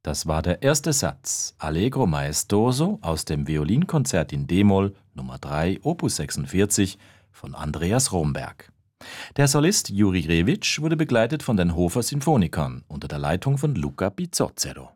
Das war der erste Satz, Allegro maestoso aus dem Violinkonzert in d-Moll Nummer 3, Opus 46 von Andreas Romberg. Der Solist Juri Rewitsch wurde begleitet von den Hofer Sinfonikern unter der Leitung von Luca Bizzozero.